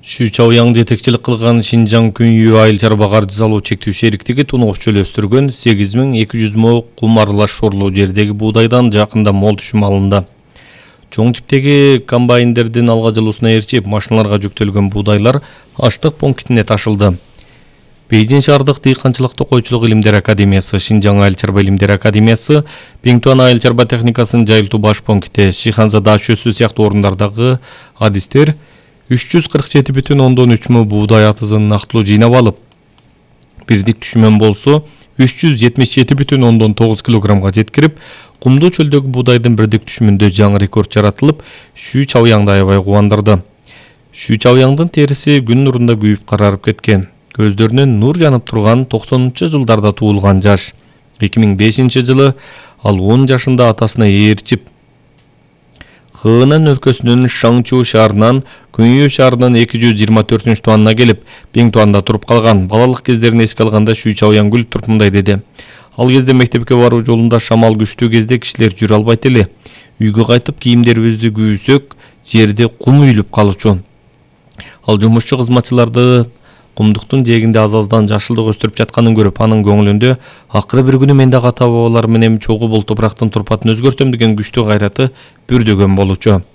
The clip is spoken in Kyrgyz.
Шу Чаояң жетекчилик кылган Шинжаң Күнйү айыл чарба каржы салуу чектүү шериктиги тунгуч чөл өстүргөн 8200 мо кум аралаш шорлуу жердеги буудайдан жакында мол түшүм алынды. Чоң типтеги комбайндердин алга жылуусуна ээрчип, машиналарга жүктөлгөн буудайлар аштык пунктине ташылды. Бейжин шаардык дыйканчылыкты койчулук илимдер академиясы, Шинжаң айыл чарба илимдер академиясы, Пиңтуан айыл чарба техникасын жайылтуу баш пункти, Шиханзада чөсү сыяктуу орундардагы адистер 347,3 мо буудай атызын нактылуу жыйнап алып, бирдик түшүмөн болсо 377,9 килограммга жеткирип, кумдуу чөлдөгү буудайдын бирдик түшүмүндө жаңы рекорд жаратылып, Шу Чаояңды аябай кубандырды. Шу Чаояңдын териси күн нурунда күйүп карарып кеткен. Көздөрүнөн нур жанып турган 90-жылдарда туулган жаш. 2005-жылы ал 10 жашында атасына ээрчип, Хынан өлкөсүнүн Шаңчу шаарынан Күнйү шаарынын 224-туанына келип, Пиңтуанда туруп калган. Балалык кездерин эске алганда Шу Чаояң күлүп туруп мындай деди: "Ал кезде мектепке баруу жолунда шамал күчтүү кезде кишилер жүрө албайт эле. Үйгө кайтып кийимдерибизди күйсөк, жерде кум үйүлүп калчу. Ал жумушчу кызматчыларды кумдуктун жээгинде аз-аздан жашылдык өстүрүп жатканын көрүп, анын көңүлүндө акыры бир күнү мен дагы ата бабаларым менен чогуу бул топурактын турпатын өзгөртөм деген күчтүү кайраты бүрдөгөн болчу.